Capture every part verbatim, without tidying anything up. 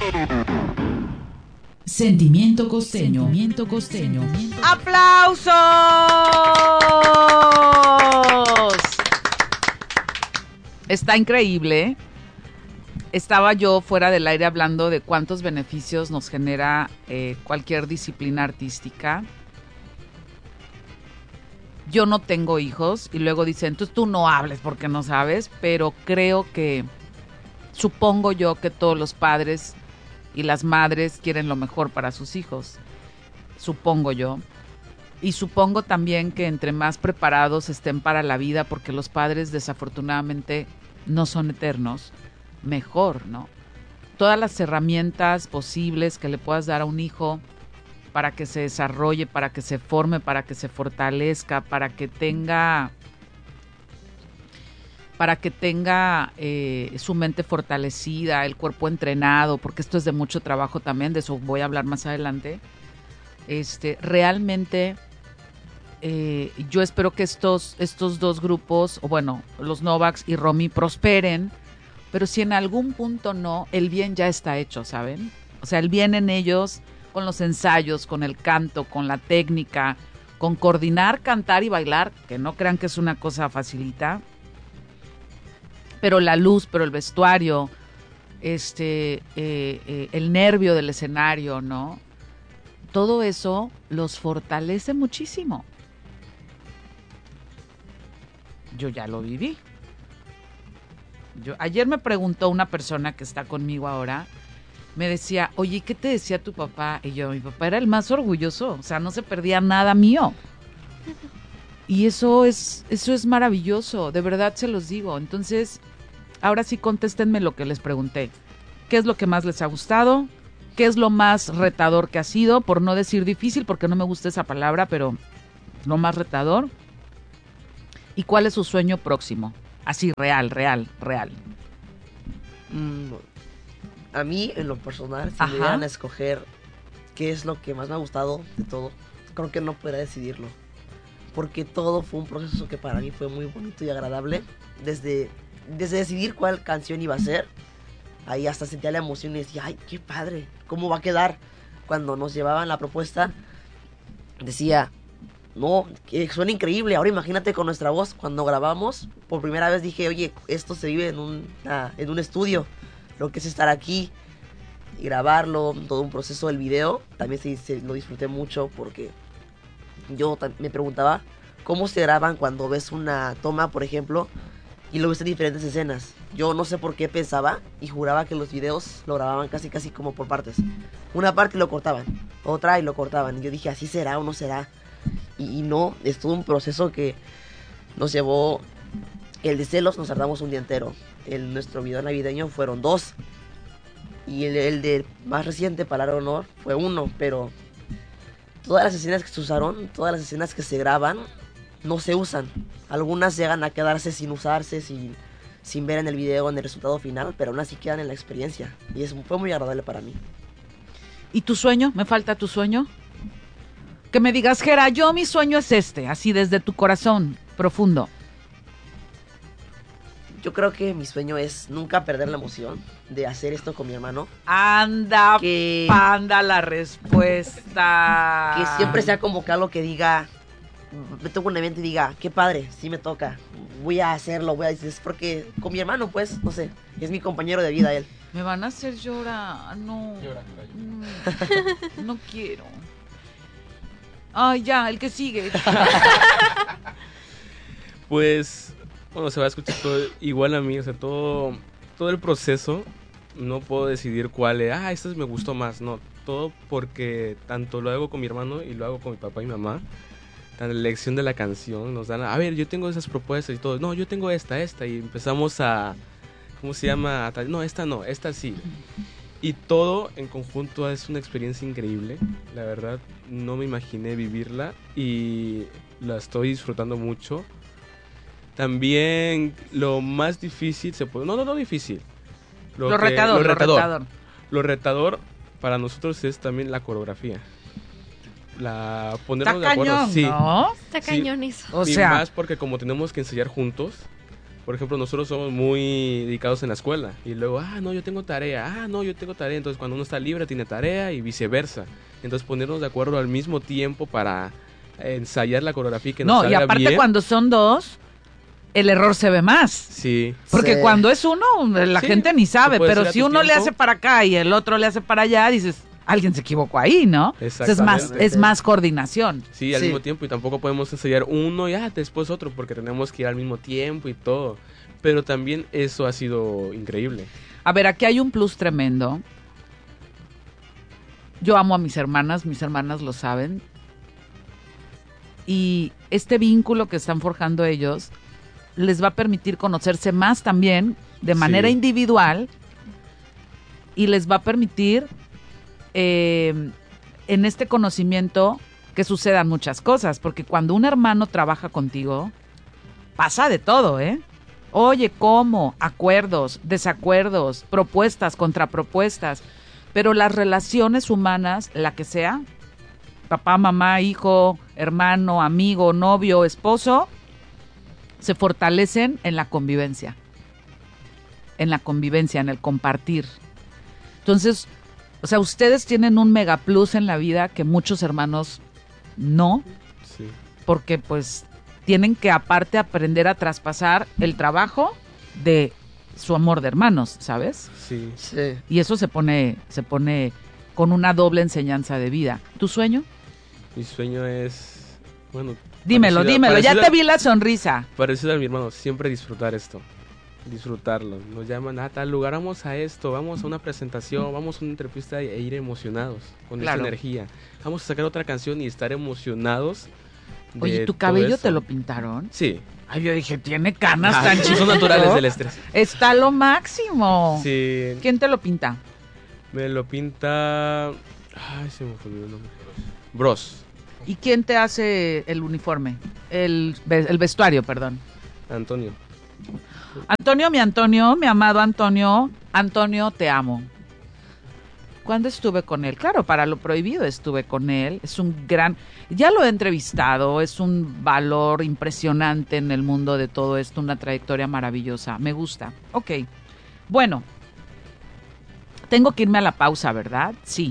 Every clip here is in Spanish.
Sentimiento costeño. Sentimiento costeño. ¡Aplausos! Está increíble. Estaba yo fuera del aire hablando de cuántos beneficios nos genera eh, cualquier disciplina artística. Yo no tengo hijos y luego dicen, entonces tú no hables porque no sabes, pero creo que, supongo yo que todos los padres y las madres quieren lo mejor para sus hijos, supongo yo. Y supongo también que entre más preparados estén para la vida, porque los padres desafortunadamente no son eternos, mejor, ¿no? Todas las herramientas posibles que le puedas dar a un hijo para que se desarrolle, para que se forme, para que se fortalezca, para que tenga, para que tenga eh, su mente fortalecida, el cuerpo entrenado, porque esto es de mucho trabajo también, de eso voy a hablar más adelante. Este, realmente eh, yo espero que estos, estos dos grupos, o bueno, los Novaks y Romy, prosperen, pero si en algún punto no, el bien ya está hecho, ¿saben? O sea, el bien en ellos, con los ensayos, con el canto, con la técnica, con coordinar, cantar y bailar, que no crean que es una cosa facilita, pero la luz, pero el vestuario, este, eh, eh, el nervio del escenario, ¿no? Todo eso los fortalece muchísimo. Yo ya lo viví. Yo, ayer me preguntó una persona que está conmigo ahora, me decía, oye, ¿qué te decía tu papá? Y yo, mi papá era el más orgulloso, o sea, no se perdía nada mío. Y eso es, eso es maravilloso, de verdad se los digo. Entonces, ahora sí contéstenme lo que les pregunté. ¿Qué es lo que más les ha gustado? ¿Qué es lo más retador que ha sido? Por no decir difícil, porque no me gusta esa palabra, pero lo más retador. ¿Y cuál es su sueño próximo? Así, real, real, real. Mm, a mí, en lo personal, si Ajá. me dieran a escoger qué es lo que más me ha gustado de todo, creo que no podría decidirlo. Porque todo fue un proceso que para mí fue muy bonito y agradable. Desde, desde decidir cuál canción iba a ser, ahí hasta sentía la emoción y decía, ay, qué padre, ¿cómo va a quedar? Cuando nos llevaban la propuesta, decía, no, que suena increíble, ahora imagínate con nuestra voz. Cuando grabamos, por primera vez dije, oye, esto se vive en un, ah, en un estudio, lo que es estar aquí y grabarlo, todo un proceso del video, también se, se, lo disfruté mucho porque yo me preguntaba cómo se graban cuando ves una toma, por ejemplo, y lo ves en diferentes escenas. Yo no sé por qué pensaba y juraba que los videos lo grababan casi casi como por partes. Una parte lo cortaban, otra y lo cortaban. Y yo dije, ¿así será o no será? Y, y no, es todo un proceso que nos llevó. El de Celos nos tardamos un día entero. El, nuestro video navideño fueron dos. Y el, el de más reciente, Palabra de Honor, fue uno. Pero todas las escenas que se usaron, todas las escenas que se graban, no se usan. Algunas llegan a quedarse sin usarse, sin, sin ver en el video, en el resultado final, pero aún así quedan en la experiencia. Y eso fue muy agradable para mí. ¿Y tu sueño? ¿Me falta tu sueño? Que me digas, Jera, yo mi sueño es este, así desde tu corazón profundo. Yo creo que mi sueño es nunca perder la emoción de hacer esto con mi hermano. Anda, que, panda la respuesta. Que siempre sea convocarlo, que diga, me toca un evento y diga, qué padre, sí me toca, voy a hacerlo, voy a decir, es porque con mi hermano, pues, no sé, es mi compañero de vida él. Me van a hacer llorar, no, Llora, no, no quiero. Ay, ya, el que sigue. Pues, bueno, se va a escuchar todo igual a mí, o sea, todo, todo el proceso, no puedo decidir cuál es, ah, este me gustó más, no, todo porque tanto lo hago con mi hermano y lo hago con mi papá y mamá, la elección de la canción, nos dan, a ver, yo tengo esas propuestas y todo, no, yo tengo esta, esta, y empezamos a, ¿cómo se llama? No, esta no, esta sí. Y todo en conjunto es una experiencia increíble, la verdad, no me imaginé vivirla y la estoy disfrutando mucho. También lo más difícil se puede, no, no, no difícil. Lo, lo, que, retador, lo retador, lo retador. Lo retador para nosotros es también la coreografía. La ponernos Está de acuerdo, cañón, sí. ¿no? Está cañón eso. O y sea, más porque como tenemos que ensayar juntos, Por ejemplo, nosotros somos muy dedicados en la escuela y luego, ah, no, yo tengo tarea, ah, no, yo tengo tarea. Entonces, cuando uno está libre, tiene tarea y viceversa. Entonces, ponernos de acuerdo al mismo tiempo para ensayar la coreografía y que nos No, salga y aparte bien. cuando son dos, el error se ve más. Sí. Porque Sí. cuando es uno, la Sí, gente ni sabe, se puede pero hacer a si tu uno le tiempo. hace para acá y el otro le hace para allá, dices, alguien se equivocó ahí, ¿no? Entonces es más, Exactamente. es más coordinación. Sí, al Sí. mismo tiempo, y tampoco podemos ensayar uno y ah, después otro, porque tenemos que ir al mismo tiempo y todo. Pero también eso ha sido increíble. A ver, aquí hay un plus tremendo. Yo amo a mis hermanas, mis hermanas lo saben. Y este vínculo que están forjando ellos les va a permitir conocerse más también de manera Sí. individual y les va a permitir eh, en este conocimiento que sucedan muchas cosas, porque cuando un hermano trabaja contigo, pasa de todo, ¿eh? Oye, ¿cómo? Acuerdos, desacuerdos, propuestas, contrapropuestas, pero las relaciones humanas, la que sea, papá, mamá, hijo, hermano, amigo, novio, esposo, se fortalecen en la convivencia, en la convivencia, en el compartir. Entonces, o sea, ustedes tienen un mega plus en la vida que muchos hermanos no, Sí. porque pues tienen que aparte aprender a traspasar el trabajo de su amor de hermanos, ¿sabes? Sí. Sí. Y eso se pone, se pone con una doble enseñanza de vida. ¿Tu sueño? Mi sueño es, bueno... Dímelo, parecido- dímelo, ya parecido te a- vi la sonrisa. Parecido a mi hermano, siempre disfrutar esto. Disfrutarlo. Nos llaman a tal lugar, vamos a esto, vamos a una presentación, vamos a una entrevista e ir emocionados, con Claro. esa energía. Vamos a sacar otra canción y estar emocionados. de Oye, ¿tu todo cabello eso. te lo pintaron? Sí. Ay, yo dije, tiene canas Ah, tan sí, chidas. son naturales del estrés. Está lo máximo. Sí. ¿Quién te lo pinta? Me lo pinta... Ay, se me olvidó el nombre. Bros. ¿Y quién te hace el uniforme? El, ve- el vestuario, perdón. Antonio. Antonio, mi Antonio, mi amado Antonio, Antonio, te amo. ¿Cuándo estuve con él? Claro, para lo prohibido estuve con él. Es un gran... Ya lo he entrevistado, es un valor impresionante en el mundo de todo esto, una trayectoria maravillosa. Me gusta. Ok. Bueno, tengo que irme a la pausa, ¿verdad? Sí.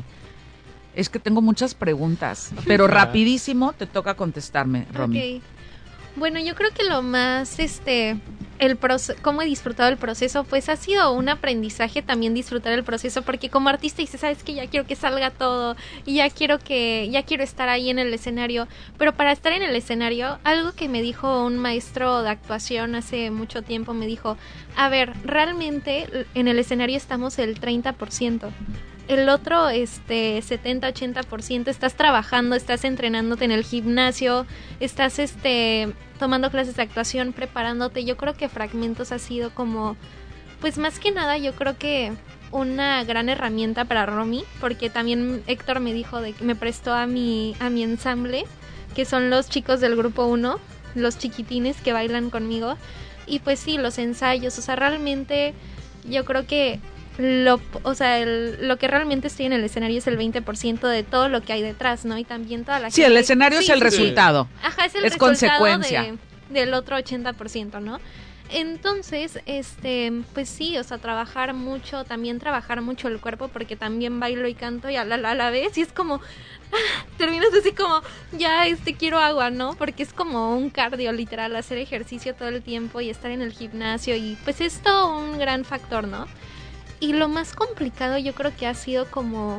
Es que tengo muchas preguntas, pero rapidísimo te toca contestarme, Romy. Ok. Bueno, yo creo que lo más, este, el proceso, cómo he disfrutado el proceso, pues ha sido un aprendizaje también disfrutar el proceso, porque como artista dices, sabes que ya quiero que salga todo y ya quiero que, ya quiero estar ahí en el escenario, pero para estar en el escenario, algo que me dijo un maestro de actuación hace mucho tiempo, me dijo, a ver, realmente en el escenario estamos el treinta por ciento. El otro, este, setenta, ochenta por ciento estás trabajando, estás entrenándote en el gimnasio, estás, este, tomando clases de actuación, preparándote. Yo creo que Fragmentos ha sido como, pues más que nada, yo creo que una gran herramienta para Romy, porque también Héctor me dijo de que me prestó a mi, a mi ensamble, que son los chicos del grupo uno, los chiquitines que bailan conmigo, y pues sí, los ensayos, o sea, realmente yo creo que Lo, o sea, el, lo que realmente estoy en el escenario es el veinte por ciento de todo lo que hay detrás, ¿no? Y también toda la Sí, gente. el escenario Sí, es el sí, resultado. Ajá, es el es resultado consecuencia. de- del otro ochenta por ciento, ¿no? Entonces, este, pues sí, o sea, trabajar mucho, también trabajar mucho el cuerpo, porque también bailo y canto y a la, a la vez, y es como, ah, terminas así como, ya, este, quiero agua, ¿no? Porque es como un cardio, literal, hacer ejercicio todo el tiempo y estar en el gimnasio, y pues es todo un gran factor, ¿no? Y lo más complicado yo creo que ha sido como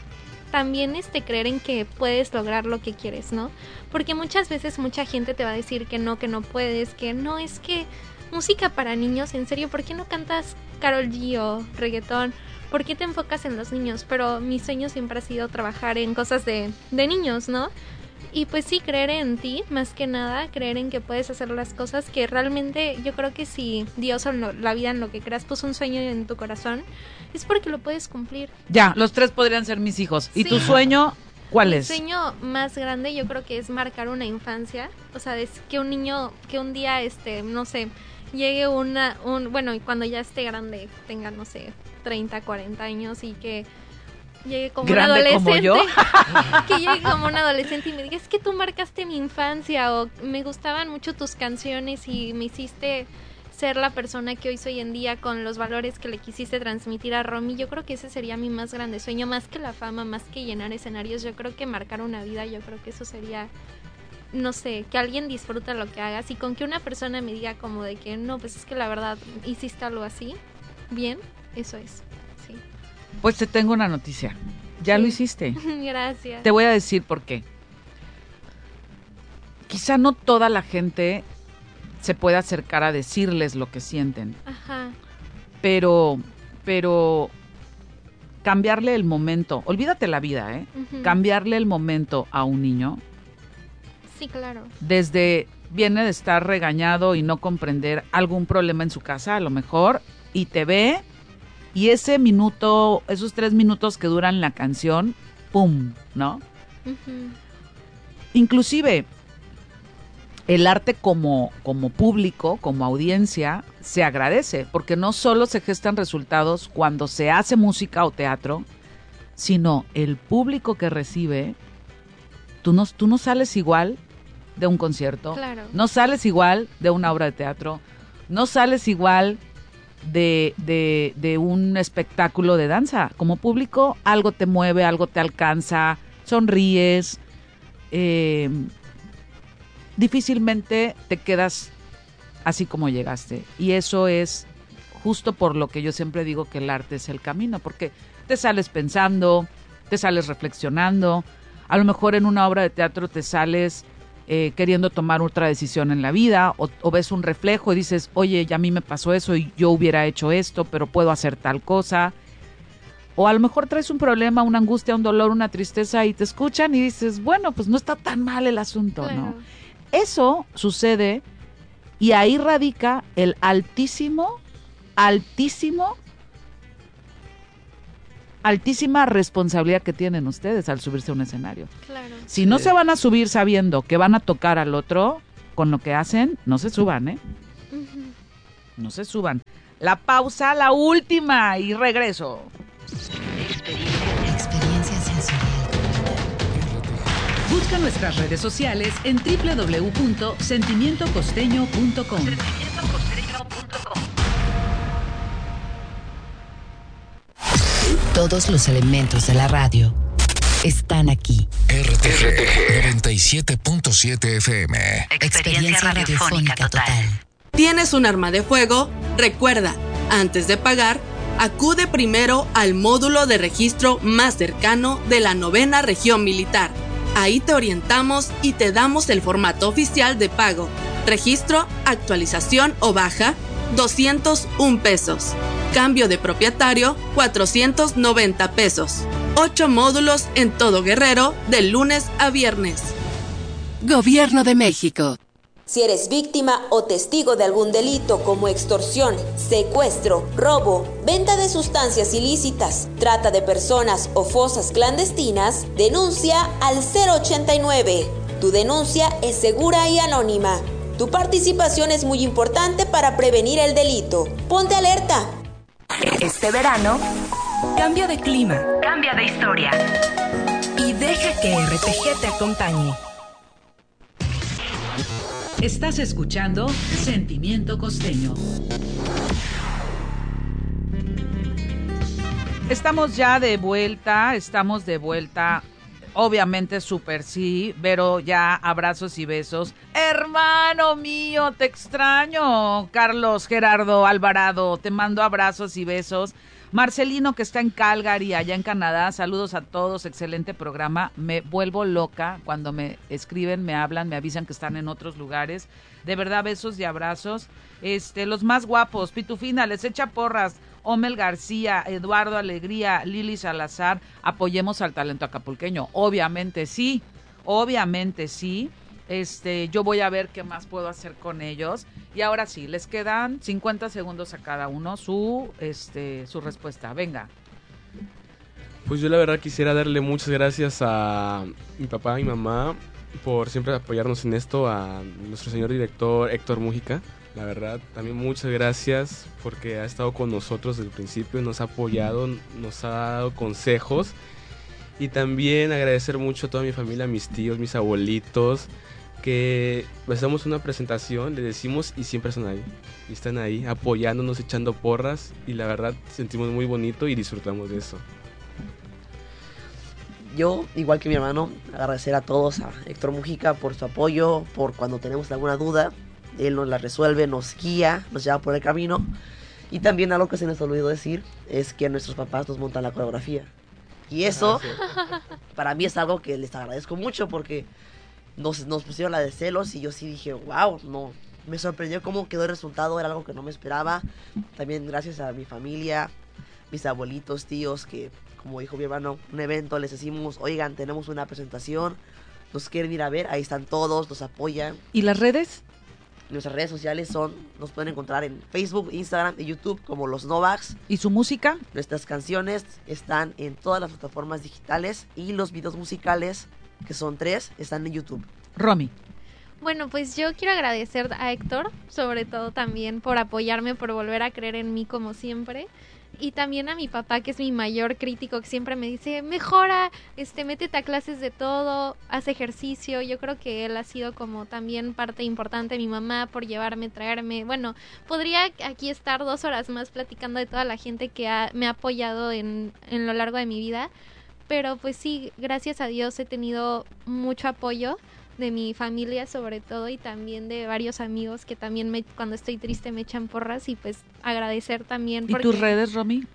también este creer en que puedes lograr lo que quieres, ¿no? Porque muchas veces mucha gente te va a decir que no, que no puedes, que no, es que música para niños, en serio, ¿por qué no cantas Karol G o reggaetón? ¿Por qué te enfocas en los niños? Pero mi sueño siempre ha sido trabajar en cosas de, de niños, ¿no? Y pues sí, creer en ti, más que nada, creer en que puedes hacer las cosas que realmente yo creo que si Dios o lo- la vida en lo que creas puso un sueño en tu corazón, es porque lo puedes cumplir. Ya, los tres podrían ser mis hijos. ¿Y Sí. tu sueño cuál Mi es? sueño más grande yo creo que es marcar una infancia, o sea, es que un niño, que un día, este, no sé, llegue una, un, bueno, y cuando ya esté grande, tenga, no sé, treinta, cuarenta años y que llegue como un Grande adolescente, como yo. que llegue como un adolescente y me diga, es que tú marcaste mi infancia, o me gustaban mucho tus canciones y me hiciste ser la persona que hoy soy en día con los valores que le quisiste transmitir a Romy. Yo creo que ese sería mi más grande sueño, más que la fama, más que llenar escenarios. Yo creo que marcar una vida, yo creo que eso sería, no sé, que alguien disfruta lo que hagas y con que una persona me diga como de que no, pues es que la verdad hiciste algo así, bien, eso es, sí. Pues te tengo una noticia, ya Sí. lo hiciste. Gracias. Te voy a decir por qué. Quizá no toda la gente se puede acercar a decirles lo que sienten, Ajá. pero, pero cambiarle el momento, olvídate la vida, ¿eh? Ujú. Cambiarle el momento a un niño, Sí, claro. desde viene de estar regañado y no comprender algún problema en su casa, a lo mejor, y te ve, y ese minuto, esos tres minutos que duran la canción, ¡pum!, ¿no? Ujú. Inclusive, el arte como, como público, como audiencia, se agradece, porque no solo se gestan resultados cuando se hace música o teatro, sino el público que recibe, tú no, tú no sales igual de un concierto, Claro. no sales igual de una obra de teatro, no sales igual de, de, de un espectáculo de danza. Como público, algo te mueve, algo te alcanza, sonríes, eh, difícilmente te quedas así como llegaste. Y eso es justo por lo que yo siempre digo que el arte es el camino, porque te sales pensando, te sales reflexionando, a lo mejor en una obra de teatro te sales eh, queriendo tomar otra decisión en la vida, o, o ves un reflejo y dices, oye, ya a mí me pasó eso y yo hubiera hecho esto, pero puedo hacer tal cosa. O a lo mejor traes un problema, una angustia, un dolor, una tristeza y te escuchan y dices, bueno, pues no está tan mal el asunto, Claro. ¿no? Eso sucede y ahí radica el altísimo, altísimo, altísima responsabilidad que tienen ustedes al subirse a un escenario. Claro. Si Sí. no se van a subir sabiendo que van a tocar al otro con lo que hacen, no se suban, ¿eh? Ujú. No se suban. La pausa, la última y regreso. Experiencia sensorial. Busca nuestras redes sociales en doble u doble u doble u punto sentimiento costeño punto com. Todos los elementos de la radio están aquí. R T G noventa y siete punto siete F M. Experiencia radiofónica total. ¿Tienes un arma de fuego? Recuerda, antes de pagar, acude primero al módulo de registro más cercano de la novena región militar. Ahí te orientamos y te damos el formato oficial de pago. Registro, actualización o baja, doscientos un pesos. Cambio de propietario, cuatrocientos noventa pesos. Ocho módulos en todo Guerrero, de lunes a viernes. Gobierno de México. Si eres víctima o testigo de algún delito como extorsión, secuestro, robo, venta de sustancias ilícitas, trata de personas o fosas clandestinas, denuncia al cero ochenta y nueve. Tu denuncia es segura y anónima. Tu participación es muy importante para prevenir el delito. Ponte alerta. Este verano, cambia de clima, cambia de historia y deja que R T G te acompañe. Estás escuchando Sentimiento Costeño. Estamos ya de vuelta, estamos de vuelta. Obviamente súper sí, pero ya abrazos y besos. Hermano mío, te extraño. Carlos Gerardo Alvarado, te mando abrazos y besos. Marcelino, que está en Calgary, allá en Canadá, saludos a todos, excelente programa. Me vuelvo loca cuando me escriben, me hablan, me avisan que están en otros lugares. De verdad, besos y abrazos. Este, los más guapos, Pitufina, les echa porras. Omel García, Eduardo Alegría, Lili Salazar, apoyemos al talento acapulqueño. Obviamente sí, obviamente sí. Este, yo voy a ver qué más puedo hacer con ellos. Y ahora sí, les quedan cincuenta segundos a cada uno su, este, su respuesta. Venga. Pues yo la verdad quisiera darle muchas gracias a mi papá y mi mamá por siempre apoyarnos en esto, a nuestro señor director Héctor Mújica. La verdad, también muchas gracias porque ha estado con nosotros desde el principio, nos ha apoyado, nos ha dado consejos. Y también agradecer mucho a toda mi familia, a mis tíos, mis abuelitos, que les damos una presentación, les decimos y siempre están ahí. Y están ahí apoyándonos, echando porras y la verdad sentimos muy bonito y disfrutamos de eso. Yo, igual que mi hermano, agradecer a todos, a Héctor Mujica por su apoyo, por cuando tenemos alguna duda, él nos la resuelve, nos guía, nos lleva por el camino. Y también algo que se nos olvidó decir es que nuestros papás nos montan la coreografía. Y eso, ah, sí. para mí es algo que les agradezco mucho porque nos, nos pusieron la de celos y yo sí dije, wow, no, me sorprendió cómo quedó el resultado, era algo que no me esperaba. También gracias a mi familia, mis abuelitos, tíos, que como dijo mi hermano, un evento, les decimos, oigan, tenemos una presentación, nos quieren ir a ver, ahí están todos, nos apoyan. ¿Y las redes? Nuestras redes sociales son, nos pueden encontrar en Facebook, Instagram y YouTube como Los Novaks. ¿Y su música? Nuestras canciones están en todas las plataformas digitales y los videos musicales, que son tres, están en YouTube. Romy. Bueno, pues yo quiero agradecer a Héctor, sobre todo también por apoyarme, por volver a creer en mí como siempre. Y también a mi papá, que es mi mayor crítico, que siempre me dice, mejora, este, métete a clases de todo, haz ejercicio. Yo creo que él ha sido como también parte importante, mi mamá, por llevarme, traerme. Bueno, podría aquí estar dos horas más platicando de toda la gente que ha, me ha apoyado en, en lo largo de mi vida. Pero pues sí, gracias a Dios he tenido mucho apoyo de mi familia sobre todo y también de varios amigos que también me, cuando estoy triste me echan porras y pues agradecer también. ¿Y tus redes, Romy?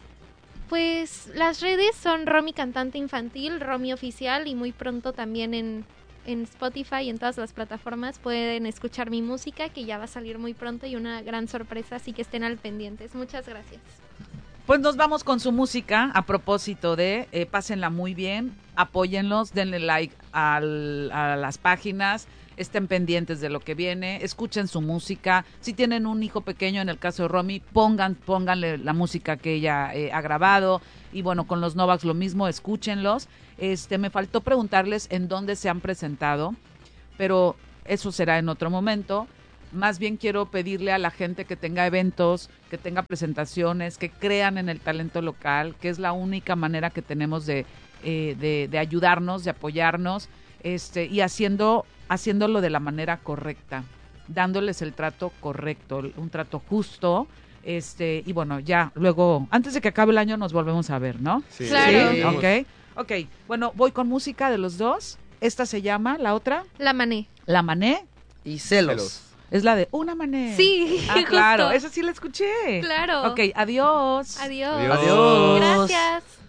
Pues las redes son Romy Cantante Infantil, Romy Oficial y muy pronto también en, en Spotify y en todas las plataformas pueden escuchar mi música que ya va a salir muy pronto y una gran sorpresa, así que estén al pendientes. Muchas gracias. Pues nos vamos con su música a propósito de eh, pásenla muy bien, apóyenlos, denle like al, a las páginas, estén pendientes de lo que viene, escuchen su música. Si tienen un hijo pequeño, en el caso de Romy, pongan, pónganle la música que ella eh, ha grabado. Y bueno, con los Novaks lo mismo, escúchenlos. Este, me faltó preguntarles en dónde se han presentado, pero eso será en otro momento. Más bien quiero pedirle a la gente que tenga eventos, que tenga presentaciones, que crean en el talento local, que es la única manera que tenemos de, eh, de, de ayudarnos, de apoyarnos, este, y haciendo, haciéndolo de la manera correcta, dándoles el trato correcto, un trato justo, este, y bueno, ya, luego, antes de que acabe el año nos volvemos a ver, ¿no? Sí. Claro. ¿Sí? Ok, ok, bueno, voy con música de los dos. Esta se llama, ¿la otra? La Mané. La Mané. Y Celos. Celos. Es la de Una Mané. Sí, ah, claro, esa sí la escuché. Claro. Ok, adiós. Adiós. Adiós. Gracias.